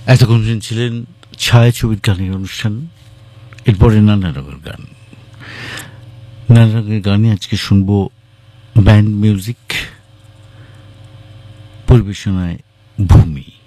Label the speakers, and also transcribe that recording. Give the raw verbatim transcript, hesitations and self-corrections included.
Speaker 1: এতক্ষণ শুনছিলেন ছায়াছবির গানের অনুষ্ঠান। এরপরে নানা রঙের গান। নানা রঙের গানে আজকে শুনবো ব্যান্ড মিউজিক, পরিবেশনায় ভূমি।